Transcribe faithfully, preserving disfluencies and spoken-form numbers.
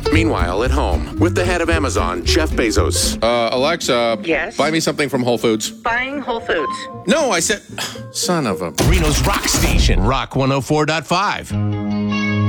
Meanwhile, at home, with the head of Amazon, Jeff Bezos. Uh, Alexa. Yes? Buy me something from Whole Foods. Buying Whole Foods. No, I said... Son of a... Reno's Rock Station, Rock one oh four point five.